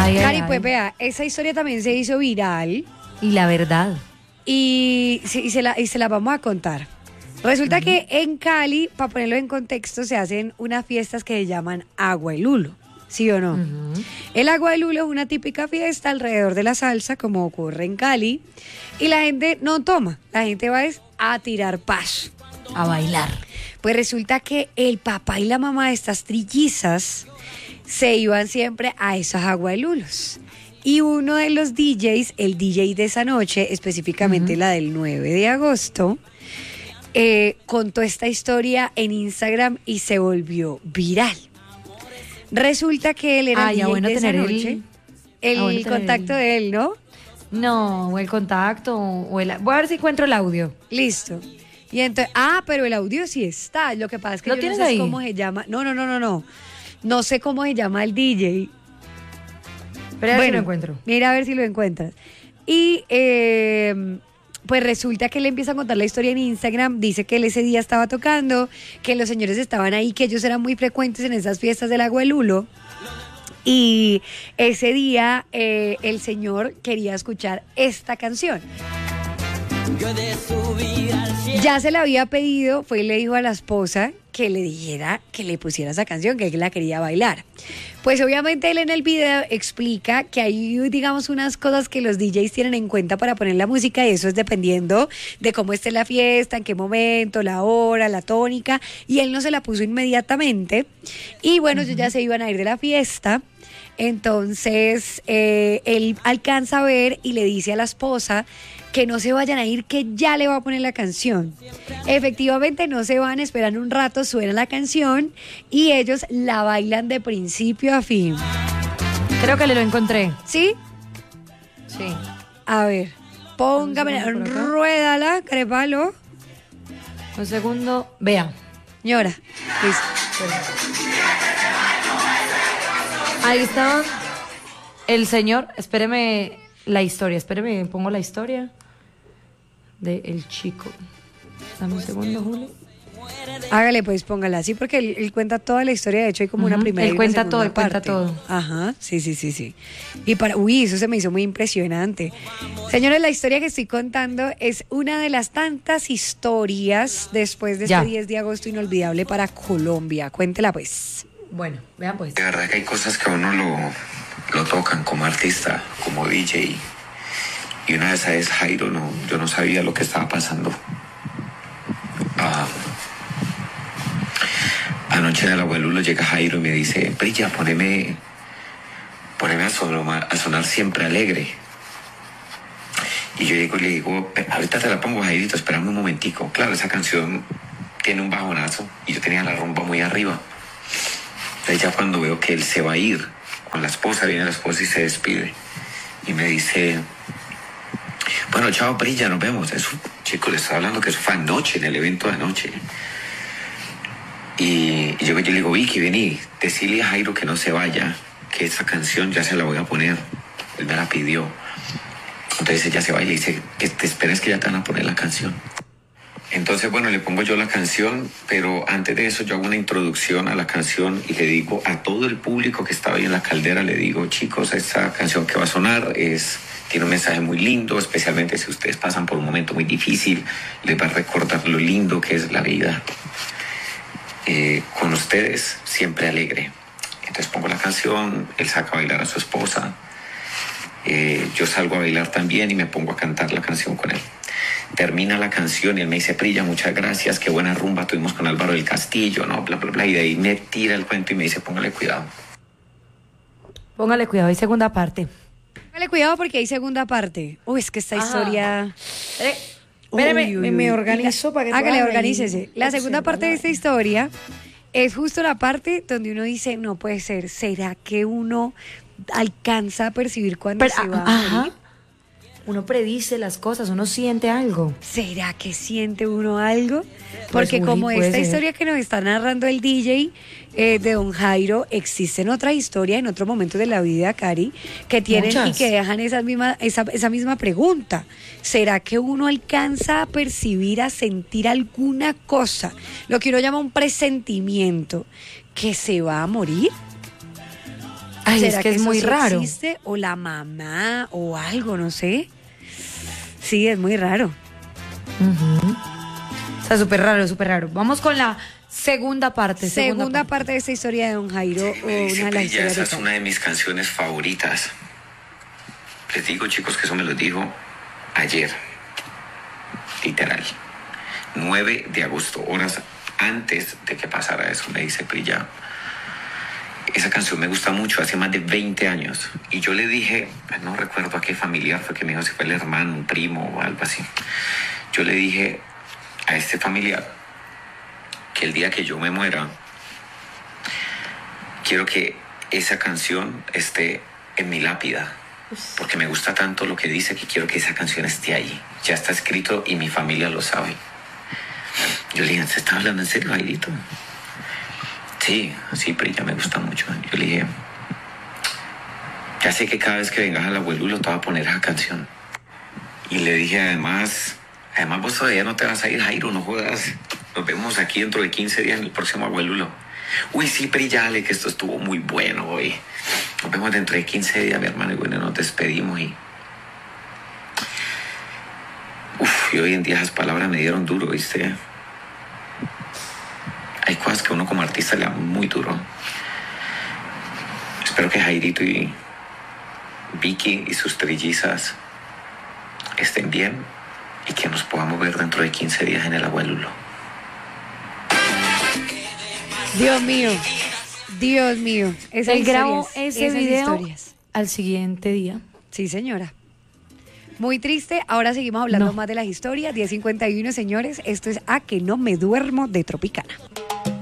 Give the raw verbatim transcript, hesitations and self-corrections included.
Ay, ay, Cari, ay. pues vea, esa historia también se hizo viral Y la verdad. y, sí, y, se, la, y se la vamos a contar. Resulta uh-huh. que en Cali, para ponerlo en contexto, se hacen unas fiestas que se llaman Agua y Lulo, ¿sí o no? Uh-huh. El Agua y Lulo es una típica fiesta alrededor de la salsa, como ocurre en Cali, y la gente no toma, la gente va a tirar paso. A bailar. Pues resulta que el papá y la mamá de estas trillizas se iban siempre a esos Agua y Lulos. Y uno de los D Js, el D J de esa noche, específicamente uh-huh. la del nueve de agosto, Eh, contó esta historia en Instagram y se volvió viral. Resulta que él era ah, el D J bueno de esa tener noche. el, el ah, bueno contacto el... de él, ¿no? No, o el contacto, o el... Voy a ver si encuentro el audio. Listo. Y entonces, ah, pero el audio sí está. Lo que pasa es que ¿Lo yo no tienes sé ahí? cómo se llama. No, no, no, no, no. No sé cómo se llama el D J. Pero a ver bueno, si lo encuentro. Mira a ver si lo encuentras. Y eh, pues resulta que él empieza a contar la historia en Instagram, dice que él ese día estaba tocando, que los señores estaban ahí, que ellos eran muy frecuentes en esas fiestas del Agua de Lulo. Y ese día eh, el señor quería escuchar esta canción. Ya se la había pedido, fue y le dijo a la esposa que le dijera que le pusiera esa canción, que él la quería bailar. Pues obviamente él en el video explica que hay, digamos, unas cosas que los D Js tienen en cuenta para poner la música, y eso es dependiendo de cómo esté la fiesta, en qué momento, la hora, la tónica, y él no se la puso inmediatamente. Y bueno, uh-huh. ellos ya se iban a ir de la fiesta. Entonces eh, él alcanza a ver y le dice a la esposa que no se vayan a ir, que ya le va a poner la canción. Efectivamente no se van, esperan un rato, suena la canción y ellos la bailan de principio a fin. Creo que le lo encontré. ¿Sí? Sí. A ver, póngame, ruédala, crepalo. Un segundo, vea. Señora, listo. Ahí está el señor, espéreme la historia, espéreme, pongo la historia de el chico. Dame un segundo, Julio. Hágale pues, póngala así, porque él, él cuenta toda la historia, de hecho hay como uh-huh. una primera él y una cuenta segunda todo, él parte. cuenta todo. Ajá, sí, sí, sí, sí. Y para, uy, eso se me hizo muy impresionante. Señores, la historia que estoy contando es una de las tantas historias después de ya. este diez de agosto inolvidable para Colombia. Cuéntela pues. Bueno, vean pues. De verdad que hay cosas que a uno lo, lo tocan como artista, como D J. Y una de esas es Jairo, no, yo no sabía lo que estaba pasando. Ah, anoche en el Agua de Lulo llega Jairo y me dice, Brilla, poneme, poneme a, sonar, a sonar Siempre Alegre. Y yo llego y le digo, ahorita te la pongo, Jairito, espérame un momentico. Claro, esa canción tiene un bajonazo y yo tenía la rumba muy arriba. Entonces ya cuando veo que él se va a ir con la esposa, viene la esposa y se despide. Y me dice, bueno, chao, Brilla, nos vemos. Eso, chicos, les estoy hablando que eso fue anoche, en el evento de anoche. Y, y yo, yo le digo, Vicky, vení, decirle a Jairo que no se vaya, que esa canción ya se la voy a poner. Él me la pidió. Entonces ella se va y le dice, que te esperes que ya te van a poner la canción. Entonces, bueno, le pongo yo la canción, pero antes de eso yo hago una introducción a la canción y le digo a todo el público que estaba ahí en la caldera, le digo, chicos, esta canción que va a sonar es, tiene un mensaje muy lindo, especialmente si ustedes pasan por un momento muy difícil, les va a recordar lo lindo que es la vida. Eh, con ustedes, Siempre Alegre. Entonces pongo la canción, él saca a bailar a su esposa, eh, yo salgo a bailar también y me pongo a cantar la canción con él. Termina la canción y él me dice, Prilla, muchas gracias, qué buena rumba tuvimos con Álvaro del Castillo, no, bla, bla, bla, y de ahí me tira el cuento y me dice, póngale cuidado. Póngale cuidado, hay segunda parte. Póngale cuidado porque hay segunda parte. Uy, es que esta Ajá. historia... Eh, espérame, uy, uy, uy. me organizo la, para que... Hágale, organícese. La segunda parte de esta historia es justo la parte donde uno dice, no puede ser, ¿será que uno alcanza a percibir cuando Pero, se va a ajá. morir? Uno predice las cosas, uno siente algo. ¿Será que siente uno algo? Pues, Porque uy, como esta ser. historia que nos está narrando el D J eh, de don Jairo, existen otras historias en otros momentos de la vida, Cari, que tienen Muchas. y que dejan esa misma, esa, esa misma pregunta. ¿Será que uno alcanza a percibir, a sentir alguna cosa, lo que uno llama un presentimiento, que se va a morir? Ay, ¿Será es que es eso muy sí raro. existe? O la mamá o algo, no sé. Sí, es muy raro. Ujú. O sea, súper raro, súper raro. Vamos con la segunda parte. Segunda, Segunda, parte de esta historia de Don Jairo, Sí, o me dice, una de las Pri, ya historias esa de es Cali. una de mis canciones favoritas. Les digo, chicos, que eso me lo dijo ayer. Literal. nueve de agosto, horas antes de que pasara eso, me dice Pri, ya. Esa canción me gusta mucho, hace más de veinte años. Y yo le dije, no recuerdo a qué familiar fue que me dijo, si fue el hermano, un primo o algo así. Yo le dije a este familiar que el día que yo me muera, quiero que esa canción esté en mi lápida. Porque me gusta tanto lo que dice que quiero que esa canción esté ahí. Ya está escrito y mi familia lo sabe. Yo le dije, ¿se está hablando en serio, Jairito? Sí, sí, pero ya me gusta mucho. Yo le dije, ya sé que cada vez que vengas al abuelulo te voy a poner esa canción. Y le dije, además, además vos todavía no te vas a ir, Jairo, no jodas. Nos vemos aquí dentro de quince días en el próximo abuelulo. Uy, sí, pero ya, Ale, que esto estuvo muy bueno hoy. Nos vemos dentro de quince días, mi hermano, y bueno, nos despedimos y... Uf, y hoy en día esas palabras me dieron duro, ¿viste? Hay cosas que uno como artista le da muy duro. Espero que Jairito y Vicky y sus trillizas estén bien y que nos podamos ver dentro de quince días en el abuelulo. Dios mío, Dios mío. Esas Él grabó historias, ese esas video historias. al siguiente día. Sí, señora. Muy triste. Ahora seguimos hablando No. más de las historias. diez cincuenta y uno, señores. Esto es A que no me duermo de Tropicana.